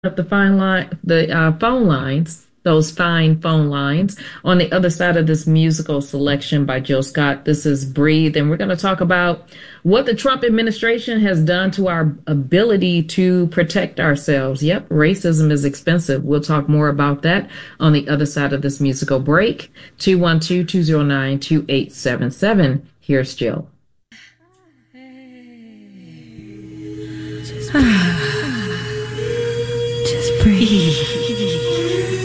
Up the phone lines, those fine phone lines. On the other side of this musical selection by Jill Scott, this is Breathe, and we're going to talk about what the Trump administration has done to our ability to protect ourselves. Yep, racism is expensive. We'll talk more about that on the other side of this musical break. 212-209-2877. Here's Jill. Just breathe.